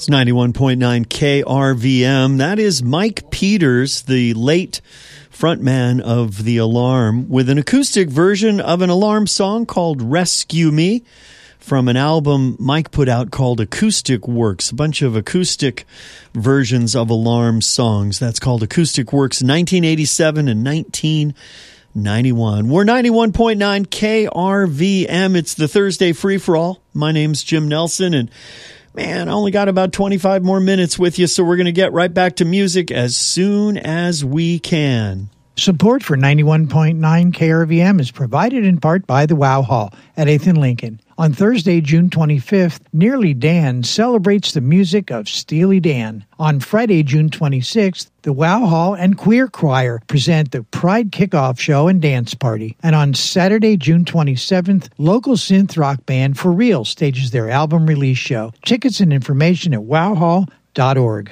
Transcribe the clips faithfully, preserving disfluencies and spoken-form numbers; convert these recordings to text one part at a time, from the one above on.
It's ninety-one point nine K R V M. That is Mike Peters, the late frontman of The Alarm, with an acoustic version of an Alarm song called Rescue Me from an album Mike put out called Acoustic Works, a bunch of acoustic versions of Alarm songs. That's called Acoustic Works, nineteen eighty-seven and nineteen ninety-one. We're ninety-one point nine K R V M. It's the Thursday Free-for-All. My name's Jim Nelson, and man, I only got about twenty-five more minutes with you, so we're going to get right back to music as soon as we can. Support for ninety-one point nine K R V M is provided in part by the Wow Hall at eighth and Lincoln. On Thursday, June twenty-fifth, Nearly Dan celebrates the music of Steely Dan. On Friday, June twenty-sixth, the Wow Hall and Queer Choir present the Pride Kickoff Show and Dance Party. And on Saturday, June twenty-seventh, local synth rock band For Real stages their album release show. Tickets and information at wow hall dot org.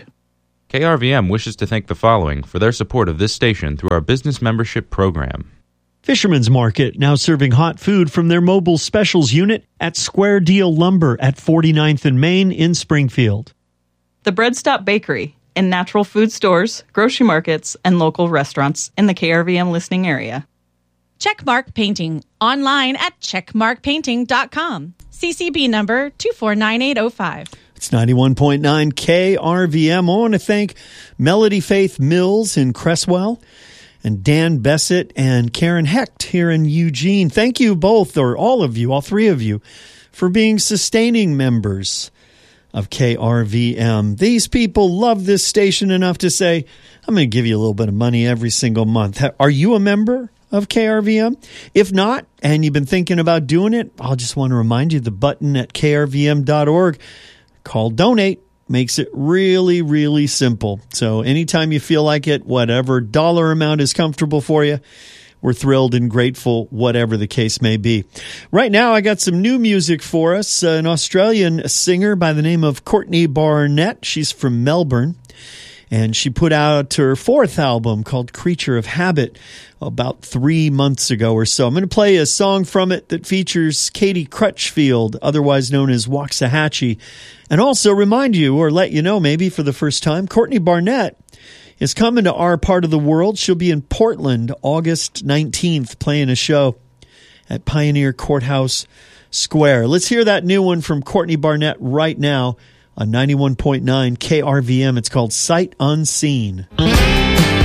K R V M wishes to thank the following for their support of this station through our business membership program. Fisherman's Market, now serving hot food from their mobile specials unit at Square Deal Lumber at forty-ninth and Main in Springfield. The Bread Stop Bakery, in natural food stores, grocery markets, and local restaurants in the K R V M listening area. Checkmark Painting, online at checkmark painting dot com. C C B number two four nine eight oh five. It's ninety-one point nine K R V M. I want to thank Melody Faith Mills in Cresswell and Dan Bessett and Karen Hecht here in Eugene. Thank you both, or all of you, all three of you, for being sustaining members of K R V M. These people love this station enough to say, I'm going to give you a little bit of money every single month. Are you a member of K R V M? If not, and you've been thinking about doing it, I'll just want to remind you the button at K R V M dot org called Donate makes it really, really simple. So anytime you feel like it, whatever dollar amount is comfortable for you, we're thrilled and grateful, whatever the case may be. Right now, I got some new music for us. Uh, an Australian singer by the name of Courtney Barnett. She's from Melbourne, and she put out her fourth album called Creature of Habit about three months ago or so. I'm going to play a song from it that features Katie Crutchfield, otherwise known as Waxahachie, and also remind you, or let you know maybe for the first time, Courtney Barnett is coming to our part of the world. She'll be in Portland August nineteenth playing a show at Pioneer Courthouse Square. Let's hear that new one from Courtney Barnett right now on ninety-one point nine K R V M. It's called Sight Unseen.